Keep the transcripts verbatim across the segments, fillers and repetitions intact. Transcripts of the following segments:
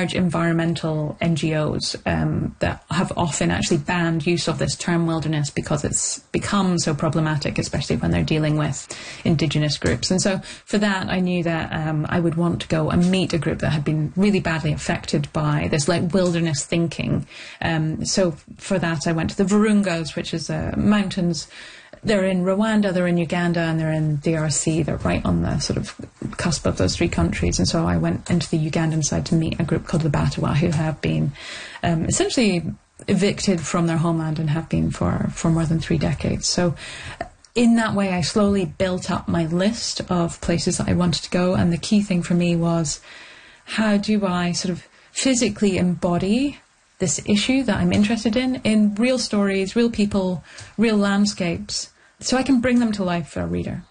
large environmental N G Os um, that have often actually banned use of this term wilderness because it's become so problematic, especially when they're dealing with Indigenous groups. And so for that, I knew that um, I would want to go and meet a group that had been really badly affected by this like wilderness thinking. Um, so for that, I went to the Virungas, which is uh, mountains. They're in Rwanda, they're in Uganda, and they're in D R C. They're right on the sort of cusp of those three countries. And so I went into the Ugandan side to meet a group called the Batawa, who have been um, essentially evicted from their homeland and have been for, for more than three decades. So in that way, I slowly built up my list of places that I wanted to go. And the key thing for me was, how do I sort of physically embody this issue that I'm interested in, in real stories, real people, real landscapes, so I can bring them to life for a reader.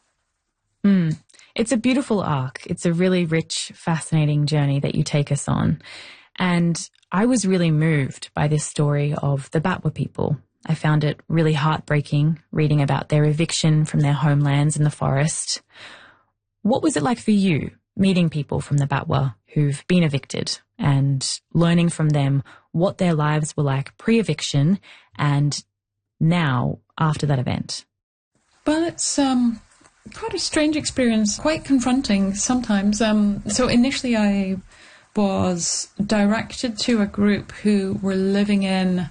Mm. It's a beautiful arc. It's a really rich, fascinating journey that you take us on. And I was really moved by this story of the Batwa people. I found it really heartbreaking reading about their eviction from their homelands in the forest. What was it like for you, meeting people from the Batwa who've been evicted and learning from them what their lives were like pre-eviction and now after that event? Well, it's um, quite a strange experience, quite confronting sometimes. Um, so initially I was directed to a group who were living in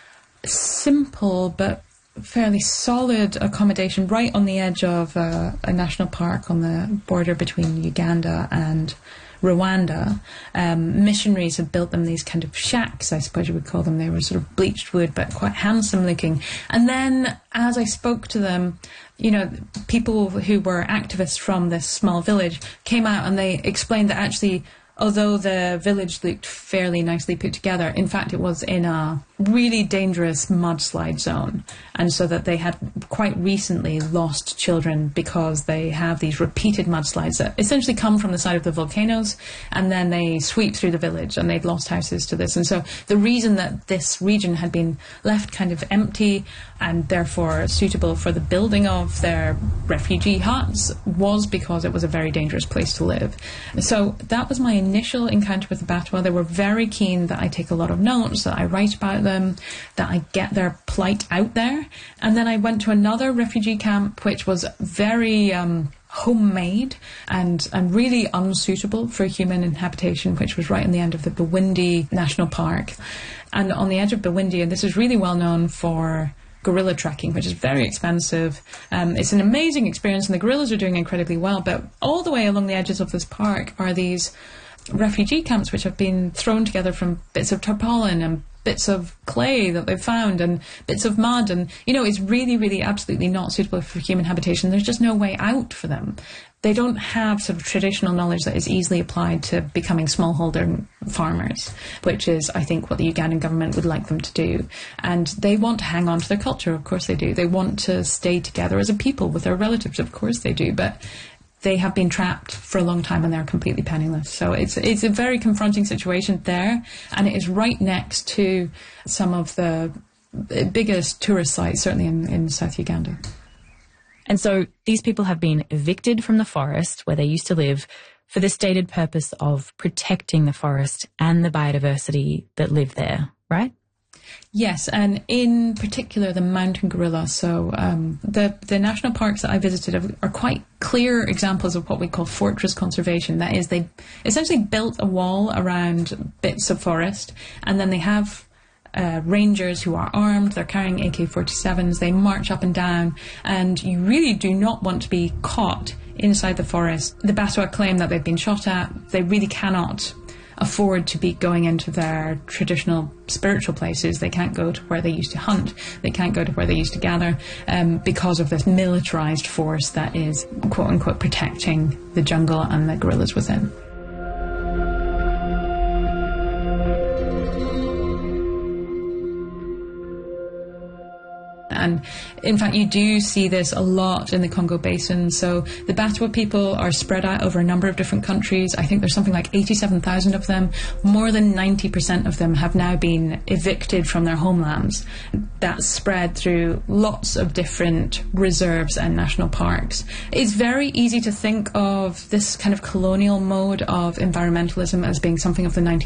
simple but fairly solid accommodation right on the edge of uh, a national park on the border between Uganda and Rwanda. Um, missionaries had built them these kind of shacks, I suppose you would call them. They were sort of bleached wood, but quite handsome looking. And then as I spoke to them, you know, people who were activists from this small village came out and they explained that actually, although the village looked fairly nicely put together, in fact it was in a really dangerous mudslide zone. And so that they had quite recently lost children because they have these repeated mudslides that essentially come from the side of the volcanoes and then they sweep through the village, and they'd lost houses to this. And so the reason that this region had been left kind of empty and therefore suitable for the building of their refugee huts was because it was a very dangerous place to live. So that was my initial encounter with the Batwa. They were very keen that I take a lot of notes, that I write about them, that I get their plight out there. And then I went to another refugee camp, which was very um, homemade and, and really unsuitable for human inhabitation, which was right on the end of the Bwindi National Park. And on the edge of Bwindi, and this is really well known for gorilla trekking, which is very expensive. Um, it's an amazing experience, and the gorillas are doing incredibly well. But all the way along the edges of this park are these refugee camps which have been thrown together from bits of tarpaulin and bits of clay that they've found and bits of mud, and you know, it's really really absolutely not suitable for human habitation. There's just no way out for them. They don't have sort of traditional knowledge that is easily applied to becoming smallholder farmers, which is, I think, what the Ugandan government would like them to do. And they want to hang on to their culture, of course they do. They want to stay together as a people with their relatives, of course they do. But they have been trapped for a long time and they're completely penniless. So it's it's a very confronting situation there, and it is right next to some of the biggest tourist sites, certainly in, in South Uganda. And so these people have been evicted from the forest where they used to live for the stated purpose of protecting the forest and the biodiversity that live there, right? Yes, and in particular the mountain gorilla. So um, the, the national parks that I visited are, are quite clear examples of what we call fortress conservation. That is, they essentially built a wall around bits of forest, and then they have Uh, rangers who are armed, they're carrying A K forty-sevens, they march up and down, and you really do not want to be caught inside the forest. The Batwa claim that they've been shot at. They really cannot afford to be going into their traditional spiritual places. They can't go to where they used to hunt, they can't go to where they used to gather, um, because of this militarised force that is quote-unquote protecting the jungle and the gorillas within. And in fact, you do see this a lot in the Congo Basin. So the Batwa people are spread out over a number of different countries. I think there's something like eighty-seven thousand of them. More than ninety percent of them have now been evicted from their homelands. That's spread through lots of different reserves and national parks. It's very easy to think of this kind of colonial mode of environmentalism as being something of the nineteen